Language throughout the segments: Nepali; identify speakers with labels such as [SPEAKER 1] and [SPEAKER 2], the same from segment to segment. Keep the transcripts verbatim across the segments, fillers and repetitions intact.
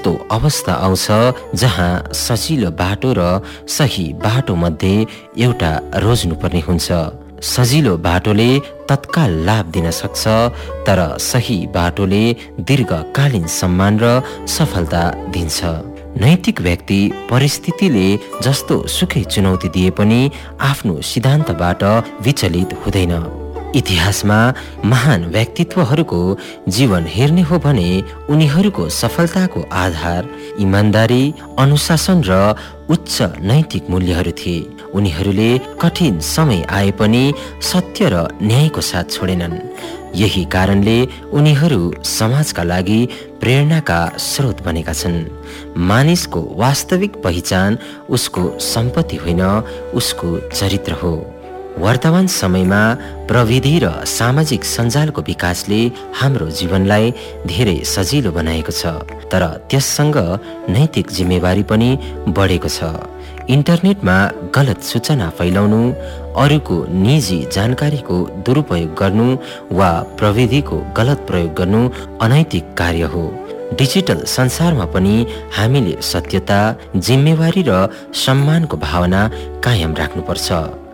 [SPEAKER 1] यस्तो अवस्था आउँछ जहाँ सजिलो बाटो र सही बाटो मध्ये एउटा रोज्नुपर्ने हुन्छ। सजिलो बाटोले तत्काल लाभ दिन सक्छ, तर सही बाटोले दीर्घकालीन सम्मान र सफलता दिन्छ। नैतिक व्यक्ति परिस्थितिले जस्तो सुकै चुनौती दिए पनि आफ्नो सिद्धान्तबाट विचलित हुँदैन। इतिहासमा महान व्यक्तित्वहरूको जीवन हेर्ने हो भने उनीहरूको सफलताको आधार इमानदारी, अनुशासन र उच्च नैतिक मूल्यहरू थिए। उनीहरूले कठिन समय आए पनि सत्य र न्यायको साथ छोडेनन्। यही कारणले उनीहरू समाजका लागि प्रेरणाका स्रोत बनेका छन्। मानिसको वास्तविक पहिचान उसको सम्पत्ति होइन, उसको चरित्र हो। वर्तमान समयमा प्रविधि र सामाजिक सञ्जालको विकासले हाम्रो जीवनलाई धेरै सजिलो बनाएको छ, तर त्यससँग नैतिक जिम्मेवारी पनि बढेको छ। इन्टरनेटमा गलत सूचना फैलाउनु, अरूको निजी जानकारीको दुरुपयोग गर्नु वा प्रविधिको गलत प्रयोग गर्नु अनैतिक कार्य हो। डिजिटल संसारमा पनि हामीले सत्यता, जिम्मेवारी र सम्मानको भावना कायम राख्नुपर्छ।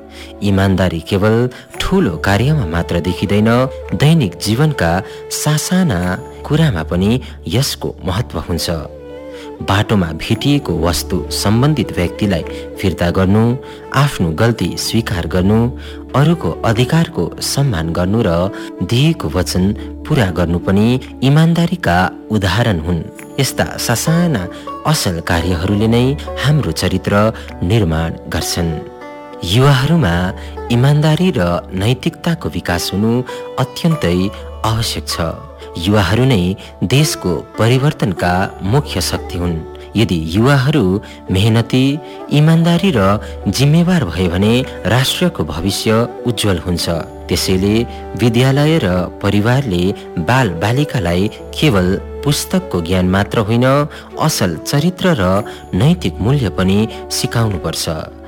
[SPEAKER 1] इमानदारी केवल ठूलो कार्यमा मात्र देखिँदैन, दैनिक जीवनका सासाना कुरामा पनि यसको महत्त्व हुन्छ। बाटोमा भेटिएको वस्तु सम्बन्धित व्यक्तिलाई फिर्ता गर्नु, आफ्नो गल्ती स्वीकार गर्नु, अरूको अधिकारको सम्मान गर्नु र दिएको वचन पूरा गर्नु पनि इमानदारीका उदाहरण हुन्। यस्ता सासाना असल कार्यहरूले नै हाम्रो चरित्र निर्माण गर्छन्। युवाहरूमा इमानदारी र नैतिकताको विकास हुनु अत्यन्तै आवश्यक छ। युवाहरू नै देशको परिवर्तनका मुख्य शक्ति हुन्। यदि युवाहरू मेहनती, इमानदारी र जिम्मेवार भए भने राष्ट्रको भविष्य उज्जवल हुन्छ। त्यसैले विद्यालय र परिवारले बाल बालिकालाई केवल पुस्तकको ज्ञान मात्र होइन, असल चरित्र र नैतिक मूल्य पनि सिकाउनुपर्छ।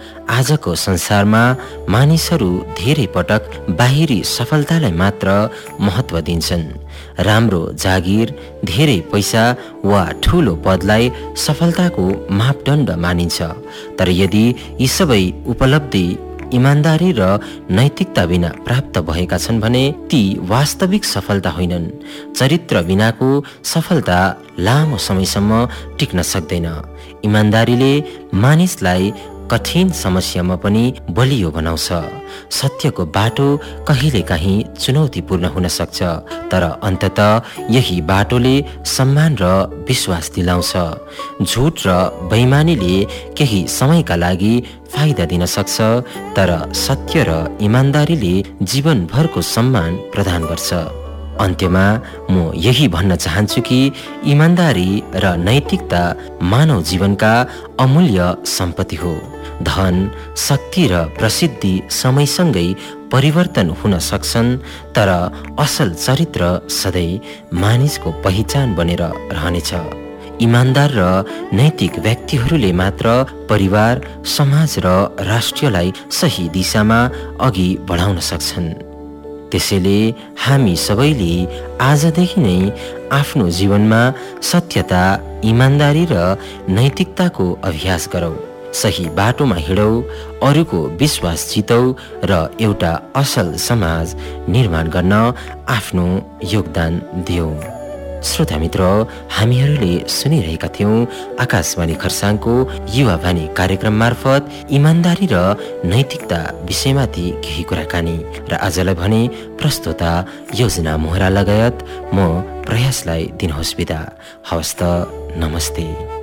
[SPEAKER 1] आजको संसारमा मानिसहरू धेरै पटक बाहिरी सफलतालाई मात्र महत्त्व दिन्छन्। राम्रो जागिर, धेरै पैसा वा ठूलो पदलाई सफलताको मापदण्ड मानिन्छ। तर यदि यी सबै उपलब्धि इमानदारी र नैतिकता बिना प्राप्त भएका छन् भने ती वास्तविक सफलता होइनन्। चरित्र बिनाको सफलता लामो समयसम्म टिक्न सक्दैन। इमानदारीले मानिसलाई कठिन समस्यामा पनि बलियो बनाउँछ। सत्यको बाटो कहिलेकाहीँ चुनौतीपूर्ण हुन सक्छ, तर अन्ततः यही बाटोले सम्मान र विश्वास दिलाउँछ। झुट र बेइमानीले केही समयका लागि फाइदा दिन सक्छ, तर सत्य र इमानदारीले जीवनभरको सम्मान प्रदान गर्छ। अन्त्यमा म यही भन्न चाहन्छु कि इमानदारी र नैतिकता मानव जीवनका अमूल्य सम्पत्ति हो। धन, शक्ति र प्रसिद्धि समयसँगै परिवर्तन हुन सक्छन्, तर असल चरित्र सधैँ मानिसको पहिचान बनेर रहनेछ। इमानदार र नैतिक व्यक्तिहरूले मात्र परिवार, समाज र राष्ट्रलाई सही दिशामा अघि बढाउन सक्छन्। त्यसैले हामी सबैले आजदेखि नै आफ्नो जीवनमा सत्यता, इमानदारी र नैतिकताको अभ्यास गरौँ। सही बाटोमा हिँडौ, अरूको विश्वास जितौ र एउटा असल समाज निर्माण गर्न आफ्नो योगदान दियौ। श्रोता मित्र, हामीहरूले सुनिरहेका थियौँ आकाशवाणी खरसाङको युवा वाणी कार्यक्रम मार्फत इमानदारी र नैतिकता विषयमाथि केही कुराकानी। र आजलाई भने प्रस्तोता योजना मोहरा लगायत म प्रयासलाई दिनुहोस् बिदा। हवस् त, नमस्ते।